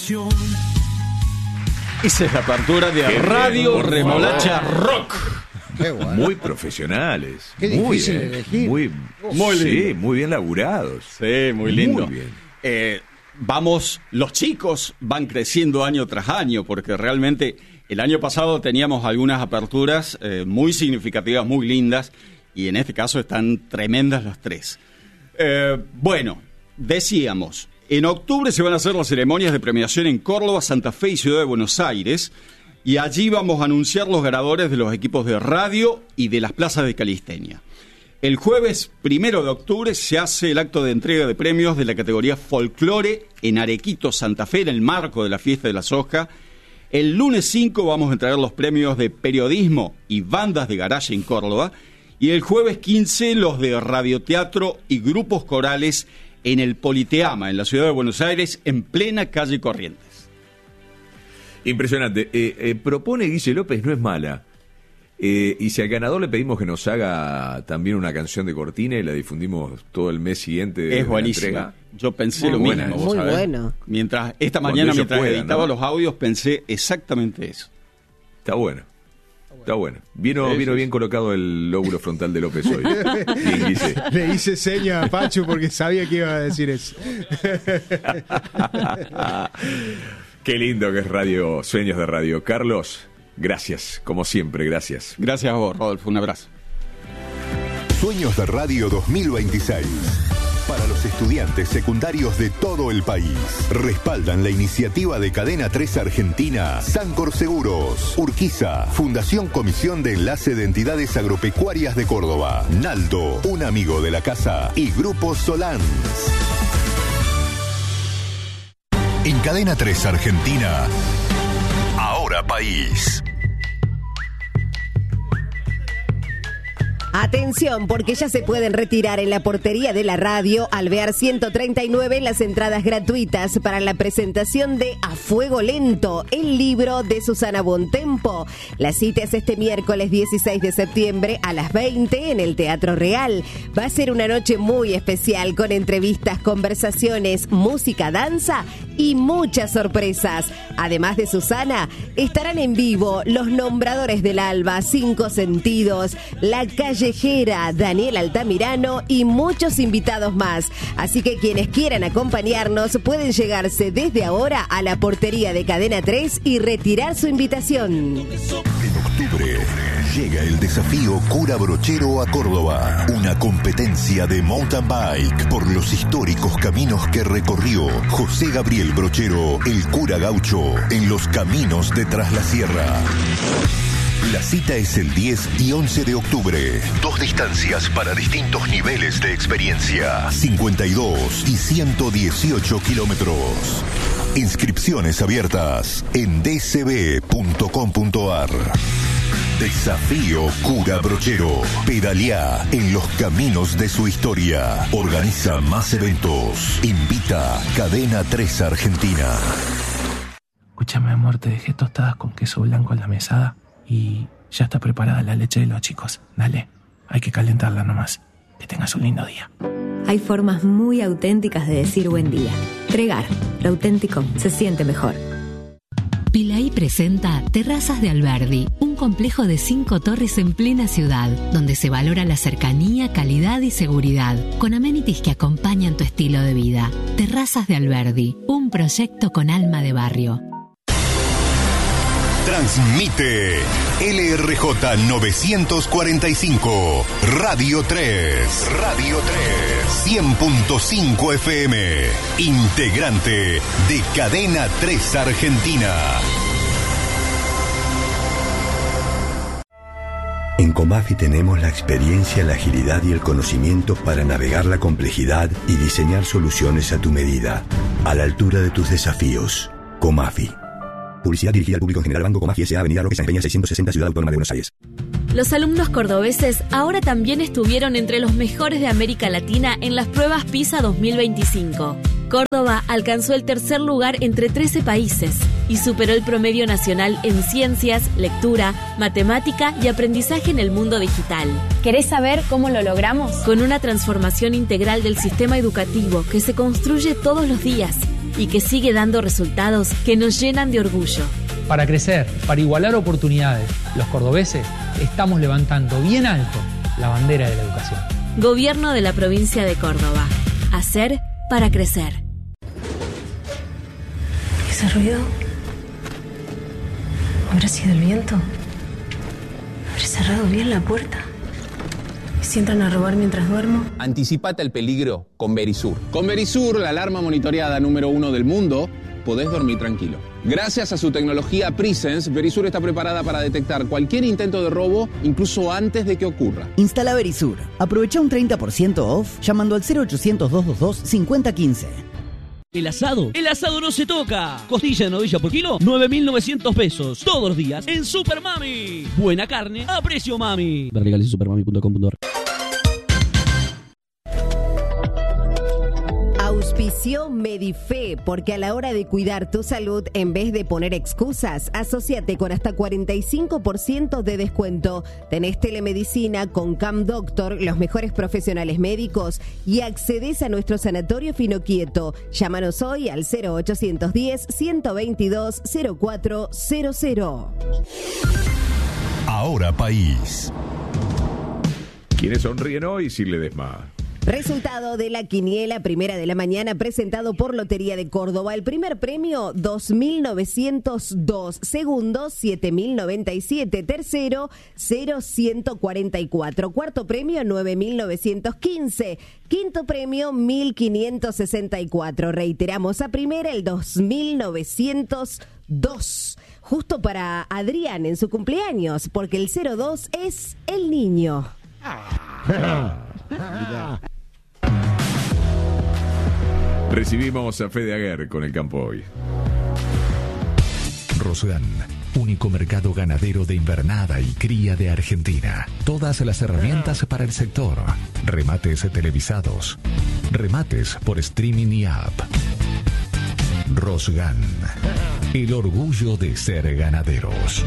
pasión. Esa es la apertura de Radio Remolacha Rock. Qué bueno. Muy profesionales. Qué difícil elegir. Muy lindo. Sí, muy bien laburados. Sí, muy lindo. Muy bien. Los chicos van creciendo año tras año, porque realmente el año pasado teníamos algunas aperturas muy significativas, muy lindas, y en este caso están tremendas las tres. Bueno, decíamos, en octubre se van a hacer las ceremonias de premiación en Córdoba, Santa Fe y Ciudad de Buenos Aires, y allí vamos a anunciar los ganadores de los equipos de radio y de las plazas de calistenia. El jueves 1 de octubre se hace el acto de entrega de premios de la categoría Folclore en Arequito, Santa Fe, en el marco de la Fiesta de la Soja. El lunes 5 vamos a entregar los premios de periodismo y bandas de garaje en Córdoba. Y el jueves 15 los de radioteatro y grupos corales en el Politeama, en la Ciudad de Buenos Aires, en plena calle Corrientes. Impresionante. Propone Guille López, no es mala. Y si al ganador le pedimos que nos haga también una canción de cortina y la difundimos todo el mes siguiente. Es buenísima. Yo pensé lo mismo. Muy bueno. Mientras editaba los audios, pensé exactamente eso. Está bueno. Está bueno. Vino bien colocado el lóbulo frontal de López hoy. Bien, Guille. Le hice seña a Pachu porque sabía que iba a decir eso. Qué lindo que es Radio Sueños de Radio. Carlos, gracias, como siempre, gracias. Gracias a vos, Rodolfo, un abrazo. Sueños de Radio 2026. Para los estudiantes secundarios de todo el país. Respaldan la iniciativa de Cadena 3 Argentina, Sancor Seguros, Urquiza, Fundación Comisión de Enlace de Entidades Agropecuarias de Córdoba, Naldo, un amigo de la casa y Grupo Solans. En Cadena 3 Argentina, Ahora País. Atención, porque ya se pueden retirar en la portería de la radio Alvear 139 las entradas gratuitas para la presentación de A Fuego Lento, el libro de Susana Bontempo. La cita es este miércoles 16 de septiembre a las 20 en el Teatro Real. Va a ser una noche muy especial con entrevistas, conversaciones, música, danza y muchas sorpresas. Además de Susana, estarán en vivo los Nombradores del Alba, Cinco Sentidos, La Callejera, Daniel Altamirano y muchos invitados más. Así que quienes quieran acompañarnos pueden llegarse desde ahora a la portería de Cadena 3 y retirar su invitación. En octubre llega el desafío Cura Brochero a Córdoba. Una competencia de mountain bike por los históricos caminos que recorrió José Gabriel Brochero, el cura gaucho, en los caminos de Tras la Sierra. La cita es el 10 y 11 de octubre. Dos distancias para distintos niveles de experiencia. 52 y 118 kilómetros. Inscripciones abiertas en dcb.com.ar. Desafío Cura Brochero. Pedaleá en los caminos de su historia. Organiza más eventos. Invita Cadena 3 Argentina. Escúchame, amor, te dejé tostadas con queso blanco en la mesada y ya está preparada la leche de los chicos. Dale, hay que calentarla nomás. Que tengas un lindo día. Hay formas muy auténticas de decir buen día. Tregar, lo auténtico se siente mejor. Pilaí presenta Terrazas de Alberdi, un complejo de 5 torres en plena ciudad, donde se valora la cercanía, calidad y seguridad, con amenities que acompañan tu estilo de vida. Terrazas de Alberdi, un proyecto con alma de barrio. Transmite LRJ 945, Radio 3, Radio 3, 100.5 FM, integrante de Cadena 3 Argentina. En Comafi tenemos la experiencia, la agilidad y el conocimiento para navegar la complejidad y diseñar soluciones a tu medida, a la altura de tus desafíos. Comafi. Publicidad dirigida al público en general. Banco Comafi S.A. Avenida Roque San Peña 660, Ciudad Autónoma de Buenos Aires. Los alumnos cordobeses ahora también estuvieron entre los mejores de América Latina en las pruebas PISA 2025. Córdoba alcanzó el tercer lugar entre 13 países y superó el promedio nacional en ciencias, lectura, matemática y aprendizaje en el mundo digital. ¿Querés saber cómo lo logramos? Con una transformación integral del sistema educativo que se construye todos los días. y que sigue dando resultados que nos llenan de orgullo. Para crecer, para igualar oportunidades, los cordobeses estamos levantando bien alto la bandera de la educación. Gobierno de la provincia de Córdoba. Hacer para crecer. ¿Ese ruido? ¿Habrá sido el viento? ¿Habré cerrado bien la puerta? ¿Y si entran a robar mientras duermo? Anticipate al peligro con Verisur. Con Verisur, la alarma monitoreada número 1 del mundo, podés dormir tranquilo. Gracias a su tecnología Presence, Verisur está preparada para detectar cualquier intento de robo, incluso antes de que ocurra. Instala Verisur. Aprovecha un 30% off llamando al 0800-222-5015. El asado no se toca. Costilla de novilla por kilo, 9.900 pesos. Todos los días en Super Mami. Buena carne a precio mami. Ver legales en supermami.com.ar. Auspició Medife, porque a la hora de cuidar tu salud, en vez de poner excusas, asóciate con hasta 45% de descuento. Tenés telemedicina con Cam Doctor, los mejores profesionales médicos, y accedes a nuestro sanatorio Finoquieto. Llámanos hoy al 0810-122-0400. Ahora País. ¿Quiénes sonríen hoy, Sin Ledesma? Resultado de la quiniela primera de la mañana presentado por Lotería de Córdoba. El primer premio, 2.902. Segundo, 7.097. Tercero, 0.144. Cuarto premio, 9.915. Quinto premio, 1.564. Reiteramos a primera, el 2.902. Justo para Adrián en su cumpleaños, porque el 02 es el niño. Recibimos a Fede Aguer con el campo hoy. Rosgan, único mercado ganadero de invernada y cría de Argentina. Todas las herramientas para el sector. Remates televisados. Remates por streaming y app. Rosgan, el orgullo de ser ganaderos.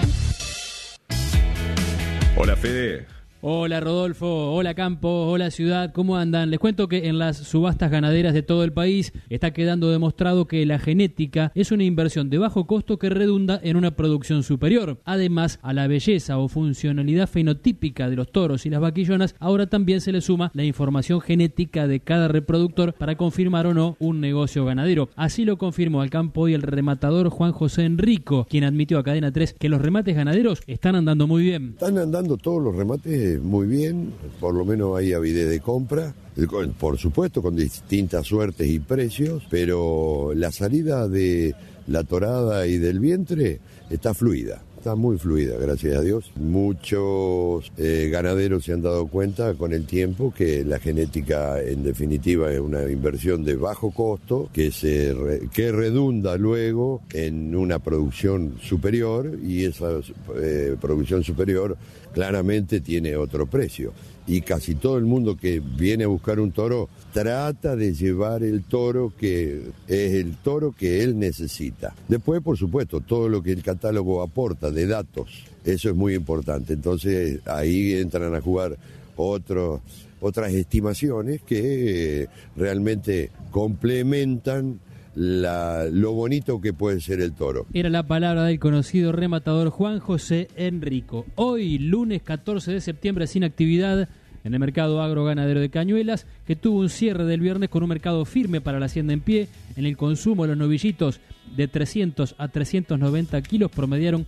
Hola, Fede. Hola Rodolfo, hola Campo, hola Ciudad, ¿cómo andan? Les cuento que en las subastas ganaderas de todo el país está quedando demostrado que la genética es una inversión de bajo costo que redunda en una producción superior. Además, a la belleza o funcionalidad fenotípica de los toros y las vaquillonas, ahora también se le suma la información genética de cada reproductor para confirmar o no un negocio ganadero. Así lo confirmó al Campo hoy el rematador Juan José Enrico, quien admitió a Cadena 3 que los remates ganaderos están andando muy bien. Están andando todos los remates muy bien, por lo menos hay avidez de compra, por supuesto con distintas suertes y precios, pero la salida de la torada y del vientre está fluida. Está muy fluida, gracias a Dios. Muchos ganaderos se han dado cuenta con el tiempo que la genética en definitiva es una inversión de bajo costo que redunda luego en una producción superior, y esa producción superior claramente tiene otro precio. Y casi todo el mundo que viene a buscar un toro trata de llevar el toro que es el toro que él necesita. Después, por supuesto, todo lo que el catálogo aporta de datos, eso es muy importante. Entonces ahí entran a jugar otras estimaciones que realmente complementan lo bonito que puede ser el toro. Era la palabra del conocido rematador Juan José Enrico. Hoy, lunes 14 de septiembre, sin actividad en el mercado agroganadero de Cañuelas, que tuvo un cierre del viernes con un mercado firme para la hacienda en pie. En el consumo, los novillitos de 300 a 390 kilos promediaron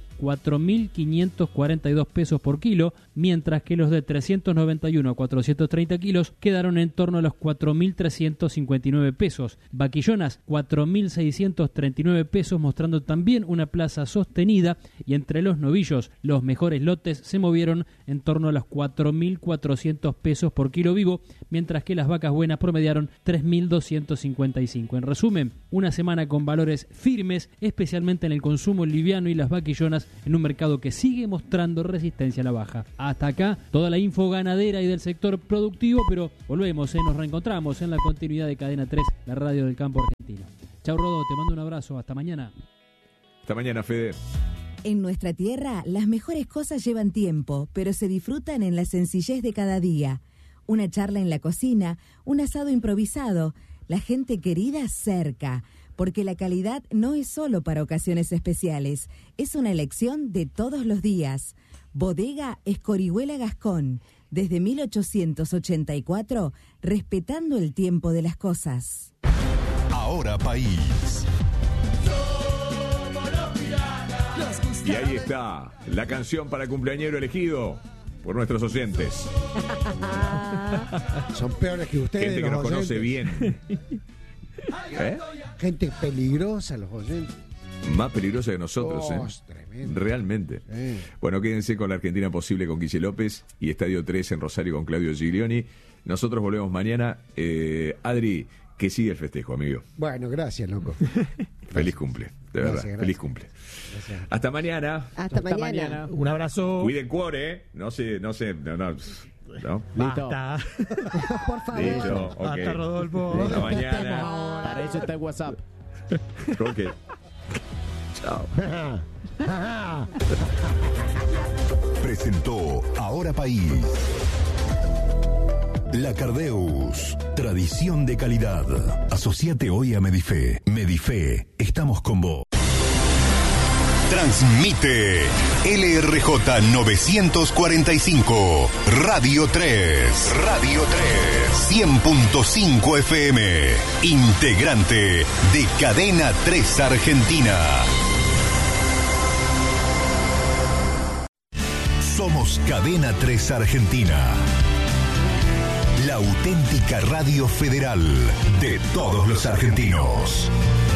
4.542 pesos por kilo, mientras que los de 391 a 430 kilos quedaron en torno a los 4.359 pesos. Vaquillonas, 4.639 pesos, mostrando también una plaza sostenida, y entre los novillos, los mejores lotes se movieron en torno a los 4.400 pesos por kilo vivo, mientras que las vacas buenas promediaron 3.255. En resumen, una semana con valores firmes, especialmente en el consumo liviano y las vaquillonas, en un mercado que sigue mostrando resistencia a la baja. Hasta acá toda la info ganadera y del sector productivo, pero volvemos, nos reencontramos en la continuidad de Cadena 3, la radio del campo argentino. Chau Rodo, te mando un abrazo, hasta mañana. Hasta mañana, Fede. En nuestra tierra, las mejores cosas llevan tiempo, pero se disfrutan en la sencillez de cada día. Una charla en la cocina, un asado improvisado, la gente querida cerca. porque la calidad no es solo para ocasiones especiales, es una elección de todos los días. Bodega Escorihuela Gascón, desde 1884, respetando el tiempo de las cosas. Ahora País. Y ahí está, la canción para cumpleañero elegido por nuestros oyentes. Son peores que ustedes. Gente que nos conoce bien. Gente peligrosa, los oyentes. Más peligrosa que nosotros, tremendo. Realmente. Bueno, quédense con la Argentina Posible con Guille López y Estadio 3 en Rosario con Claudio Giglioni. Nosotros volvemos mañana. Adri, que sigue el festejo, amigo. Bueno, gracias, loco. Feliz cumple, de verdad. Gracias. Feliz cumple. Gracias. Hasta mañana. Hasta mañana. Un abrazo. Cuiden cuore, no. Basta. Por favor. Listo, ok. Hasta Rodolfo. Hasta mañana. Para eso está el WhatsApp. Ok. Chao. Presentó Ahora País. La Cardeus, tradición de calidad. Asociate hoy a Medife. Medife, estamos con vos. Transmite LRJ 945, Radio 3. Radio 3. 100.5 FM. Integrante de Cadena 3 Argentina. Somos Cadena 3 Argentina. La auténtica radio federal de todos los argentinos.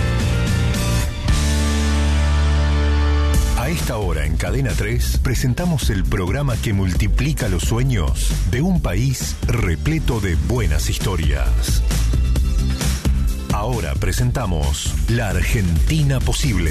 A esta hora en Cadena 3 presentamos el programa que multiplica los sueños de un país repleto de buenas historias. Ahora presentamos La Argentina Posible.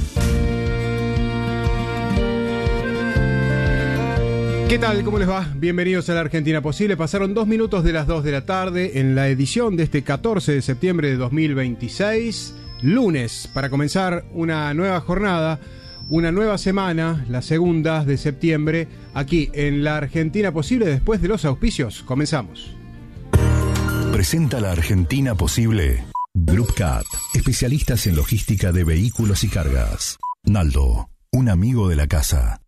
¿Qué tal? ¿Cómo les va? Bienvenidos a La Argentina Posible. Pasaron 2 minutos de las 2 de la tarde en la edición de este 14 de septiembre de 2026, lunes, para comenzar una nueva jornada, una nueva semana, la segunda de septiembre, aquí en La Argentina Posible. Después de los auspicios, comenzamos. Presenta La Argentina Posible Group Cat, especialistas en logística de vehículos y cargas. Naldo, un amigo de la casa.